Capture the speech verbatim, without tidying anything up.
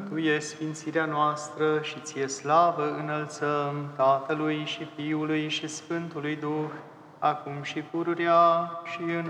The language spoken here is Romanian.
că Tu e sfințirea noastră și Ție slavă înălțăm Tatălui și Fiului și Sfântului Duh, acum și pururea și în